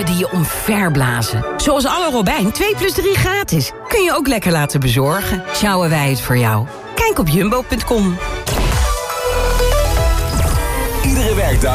die je omverblazen. Zoals alle Robijn 2 + 3 gratis. Kun je ook lekker laten bezorgen. Sjouwen wij het voor jou. Kijk op jumbo.com. Iedere werkdag